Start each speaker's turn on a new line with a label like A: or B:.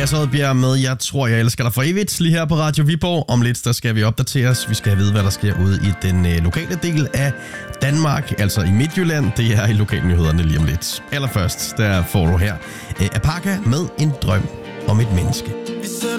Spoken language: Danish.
A: Mads Oddbjerg med Jeg tror, jeg elsker dig for evigt, lige her på Radio Viborg. Om lidt, der skal vi opdateres. Vi skal have vide, hvad der sker ude i den lokale del af Danmark, altså i Midtjylland. Det er i lokalnyhederne lige om lidt. Allerførst, der får du her Apaka med En drøm om et menneske.